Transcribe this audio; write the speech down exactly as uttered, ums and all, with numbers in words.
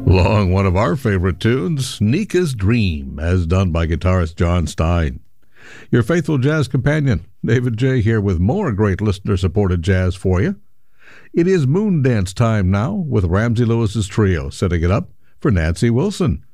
Along one of our favorite tunes, Nika's Dream, as done by guitarist John Stein. Your faithful jazz companion, David J. here with more great listener-supported jazz for you. It is Moon Dance time now with Ramsey Lewis's trio, setting it up for Nancy Wilson.